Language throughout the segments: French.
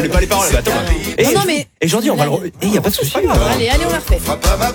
connais pas les paroles. Bah, attends. Non, mais. Et Jordi, on va le. Il y a pas de souci. Allez, on la refait.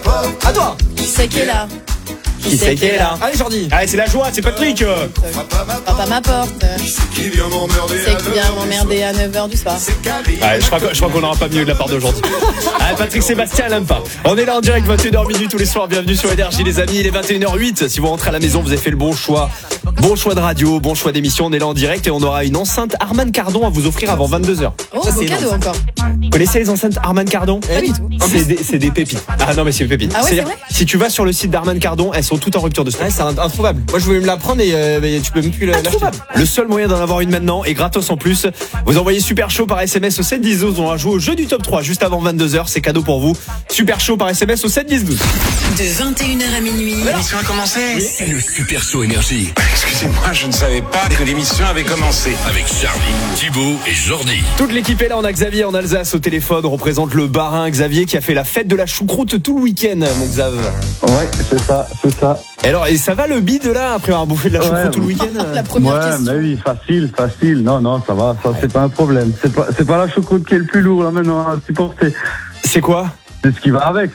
À toi. Qui c'est qui est là? Qui c'est qui est là? Allez, Jordi. Allez, c'est la joie, c'est Patrick. Frappe à ma porte. C'est qui vient m'emmerder à 9h du soir. Ouais, je crois qu'on n'aura pas mieux de la part d'aujourd'hui. Allez, Patrick Sébastien, l'aime pas. On est là en direct, 21h tous les soirs. Bienvenue sur Énergie, les amis. Il est 21h08. Si vous rentrez à la maison, vous avez fait le bon choix. Bon choix de radio, bon choix d'émission. On est là en direct et on aura une enceinte Harman Kardon à vous offrir avant 22h. Oh, beau cadeau encore. Vous connaissez les enceintes Harman Kardon? Pas du tout. C'est des pépites. Ah non, mais c'est des pépites. Ah ouais, c'est vrai? Si tu vas sur le site d'Harman Kardon, elles sont toutes en rupture de stock. Ouais, c'est introuvable. Moi, je voulais me la prendre et tu peux même plus l'acheter. Le seul moyen d'en avoir une maintenant et gratos en plus. Vous envoyez Super Chaud par SMS au 7 10 12. On va jouer au jeu du top 3 juste avant 22h. C'est cadeau pour vous. Super Chaud par SMS au 7 10 12. De 21h à minuit. L'émission a commencé. C'est le Super Show Énergie. Excusez-moi, je ne savais pas que l'émission avait commencé. Avec Charlie, Thibaut et Jordi. Toute l'équipe est là. On a Xavier en Alsace au téléphone. On représente le Bas-Rhin. Xavier qui a fait la fête de la choucroute tout le week-end, mon Xav. Ouais, c'est ça. Alors, et ça va le bide là après avoir bouffé de la choucroute tout le week-end? La première Ouais, question. mais oui, facile. Non, ça va, ça c'est pas un problème. C'est pas la choucroute qui est le plus lourd là maintenant à supporter. C'est quoi? C'est ce qui va avec.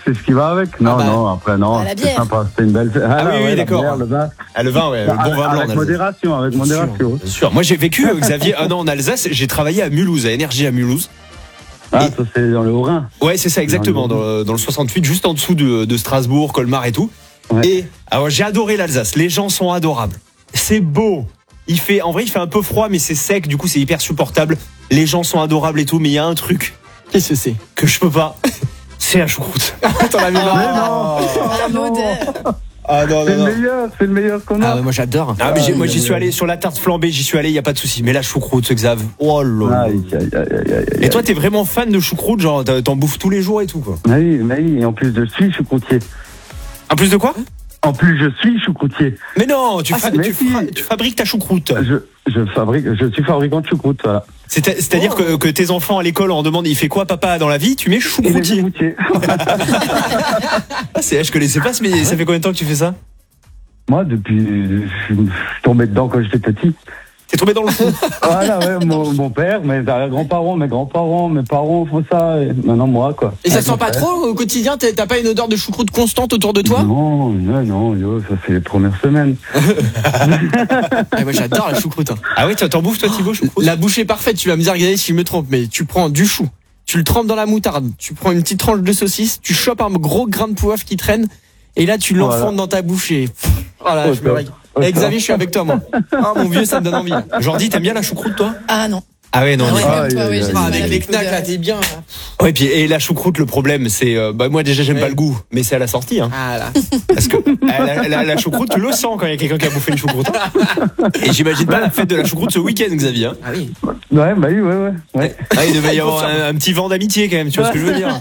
Non, après non, la c'est bière. sympa, c'était une belle. Oui, la d'accord. bière, le vin. Ah, le vin, ouais, le bon vin blanc. en Avec Alsace. modération. Bien sûr. Moi j'ai vécu, Xavier, un an en Alsace. J'ai travaillé à Mulhouse, à Énergie à Mulhouse. Ah, ça c'est dans le Haut-Rhin. Ouais, c'est ça, exactement, dans le 68, juste en dessous de Strasbourg, Colmar et tout. Ouais. Et alors j'ai adoré l'Alsace. Les gens sont adorables. C'est beau. En vrai, il fait un peu froid, mais c'est sec. Du coup, c'est hyper supportable. Les gens sont adorables et tout, mais il y a un truc Qu'est-ce que c'est? que je peux pas. C'est la choucroute. T'en as mis marre. Ah, l'odeur. Ah non, C'est le meilleur qu'on Ah a. ouais, moi j'adore. Ah, mais moi j'y suis allé sur la tarte flambée, j'y suis allé, il y a pas de souci. Mais la choucroute, ce Xav. Oh là là. Aïe. Et toi, t'es vraiment fan de choucroute, genre t'en bouffes tous les jours et tout quoi. Oui, et en plus je suis choucroutier. En plus de quoi? En plus je suis choucroutier. Mais non, tu si. fabriques ta choucroute. Je suis fabricant de choucroute, voilà. C'est-à-dire que tes enfants à l'école en demandent, il fait quoi papa dans la vie? Tu mets Et les choucroutier. choucroutiers. Ah, je connaissais pas, mais ça fait combien de temps que tu fais ça? Moi, depuis, je suis tombé dedans quand j'étais petit. T'es tombé dans le fond. Voilà, ouais, mon père, mes grands-parents, mes parents font ça, et maintenant moi, quoi. Et ça Avec sent mon pas frère. trop au quotidien? T'as pas une odeur de choucroute constante autour de toi? Non, ça fait les premières semaines. Moi j'adore la choucroute. Ah oui, t'en bouffes toi Thibaut, choucroute? La bouchée parfaite, tu vas me dire, regardez si je me trompe, mais tu prends du chou, tu le trempes dans la moutarde, tu prends une petite tranche de saucisse, tu chopes un gros grain de poivre qui traîne, et là tu l'enfondes dans ta bouchée. Voilà, je me régale. Eh, Xavier, je suis avec toi, moi. Ah, mon vieux, ça me donne envie. Jordi, t'aimes bien la choucroute toi? Ah non. Ah ouais, non. Ah ouais, mais- comme toi, oui, j'ai du mal Avec les avec knacks, là, l'odeur. t'es bien. Ouais, puis et la choucroute, le problème, c'est moi déjà j'aime Ouais. pas le goût, mais c'est à la sortie, hein. Ah là. Parce que la choucroute, tu le sens quand il y a quelqu'un qui a bouffé une choucroute. Et j'imagine pas la fête de la choucroute ce week-end, Xavier. Hein. Ah oui. Ouais, bah oui, ouais. Ah, il devait y avoir un petit vent d'amitié quand même, tu vois ce que je veux dire.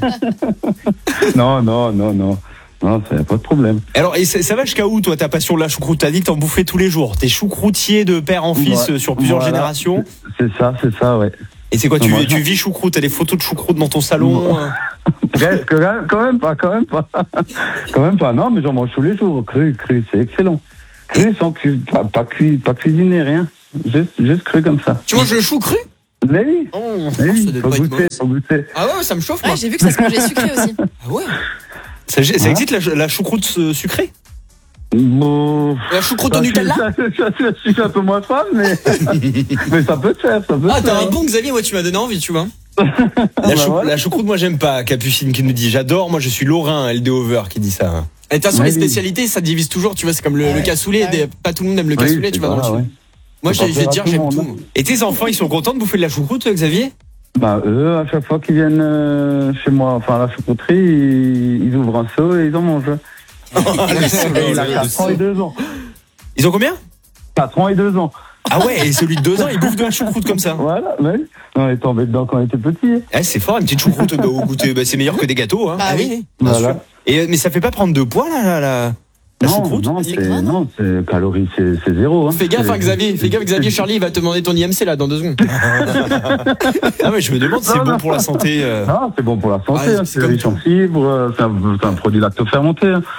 Non, ça y a pas de problème. Alors, et ça va jusqu'à où toi ta passion de la choucroute? T'as dit que t'en bouffais tous les jours. T'es choucroutier de père en fils Ouais, sur plusieurs voilà. générations. C'est ça, ouais. Et c'est quoi, Ouais. tu vis choucroute? T'as des photos de choucroute dans ton salon? Presque, quand même pas. Quand même pas, non, mais j'en mange tous les jours. Cru, c'est excellent. Cru sans pas cuisiner, rien. Juste cru comme ça. Tu manges le chou cru? Mais oui, Oh, mais oui, ça doit pas être faut goûter. Ah ouais, ça me chauffe, moi. Ouais, j'ai vu que ça se mangeait sucré aussi. Ah ouais. Ça existe la choucroute sucrée? Bon, La choucroute au Nutella? je suis un peu moins fan, mais ça peut se faire, Ah, t'as un bon Xavier, moi tu m'as donné envie, tu vois. Voilà. La choucroute, moi j'aime pas. Capucine qui nous dit j'adore, moi je suis Lorrain, LD Over qui dit ça. Et de toute façon, Oui, les oui. spécialités, ça divise toujours, tu vois, c'est comme le Ouais. cassoulet, Ah ouais. pas tout le monde aime le Oui, cassoulet, tu vas dans le voilà, sud. ouais. Moi, C'est je vais te dire, pas j'aime tout le tout. monde, Et tes enfants, ils sont contents de bouffer de la choucroute, Xavier? Bah, eux, à chaque fois qu'ils viennent chez moi, enfin à la choucrouterie, ils ouvrent un seau et ils en mangent. Il a 4 ans et 2 ans. Ils ont combien? 4 ans et 2 ans. Ah ouais, et celui de 2 ans, il bouffe de la choucroute comme ça. Voilà, oui. On est tombé dedans quand on était petit. Ah, c'est fort, une petite choucroute au goûter. Bah, c'est meilleur que des gâteaux. Hein. Ah oui. Bien Voilà. sûr. Mais ça fait pas prendre de poids, la choucroute? Non, c'est calories, c'est zéro. Hein. Fais gaffe, hein, Xavier. Fais gaffe, Xavier. Charlie, il va te demander ton IMC là dans 2 secondes. Ah ouais, je me demande si c'est bon pour la santé. Non, c'est bon pour la santé. Ah, hein, c'est c'est comme riche en fibres. C'est un produit lacto-fermenté. Hein.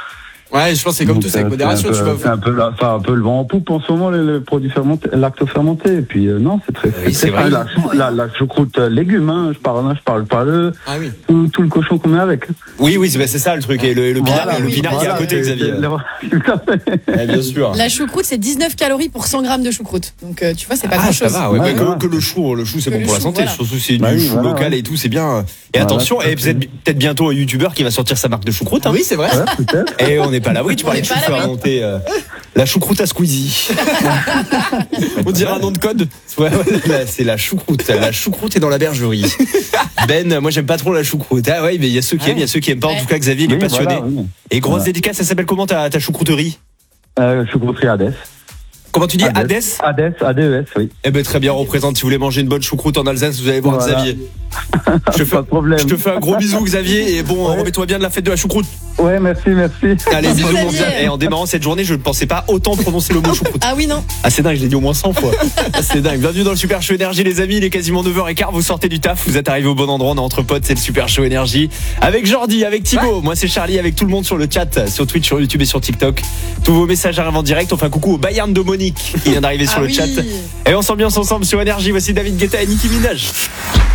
Ouais, je pense que c'est comme tout, c'est avec modération. C'est un peu le vent en poupe en ce moment, les produits fermentés, lacto-fermentés. Et puis, non, c'est très, c'est vrai. La choucroute légumes, hein. Je parle pas tout le cochon qu'on met avec. Oui, c'est ça le truc. Et le pinard qui est à côté, Xavier. Bien sûr. La choucroute, c'est 19 calories pour 100 grammes de choucroute. Donc, tu vois, c'est pas grand chose. Ça va, que le chou, c'est bon pour la santé. Surtout si c'est du chou local et tout, c'est bien. Et attention, et peut-être bientôt un youtubeur qui va sortir sa marque de choucroute. Oui, c'est vrai. Et on n'est pas à l'abri, tu parlais de chou fermenté. La choucroute à Squeezie. On dirait un nom de code. Ouais, c'est la choucroute. La choucroute est dans la bergerie. Ben, moi j'aime pas trop la choucroute. Ah ouais, mais il y a ceux qui aiment, il y a ceux qui aiment pas. En tout cas, Xavier, il est passionné. Et grosse dédicace, ça s'appelle comment ta choucrouterie? Choucrouterie Hadès. Comment tu dis? Hadès, ADES, oui. Eh ben très bien, on représente. Si vous voulez manger une bonne choucroute en Alsace, vous allez voir Xavier. Pas de problème. Je te fais un gros bisou, Xavier, et bon, remets-toi bien de la fête de la choucroute. Ouais, merci. Allez, bisous mon Xavier. Et en démarrant cette journée, je ne pensais pas autant prononcer le mot choucroute. Ah oui, non. Ah, c'est dingue, je l'ai dit au moins 100 fois. C'est dingue. Bienvenue dans le Super Show Énergie, les amis. Il est quasiment 9h15. Vous sortez du taf, vous êtes arrivés au bon endroit. On est entre potes, c'est le Super Show Énergie. Avec Jordi, avec Thibaut. Moi, c'est Charlie, avec tout le monde sur le chat, sur Twitch, sur YouTube et sur TikTok. Tous vos messages arrivent en direct. On fait un coucou au Bayern de Monique qui vient d'arriver sur le chat. Et on s'ambiance ensemble sur Énergie. Voici David Guetta et Nicki Minaj.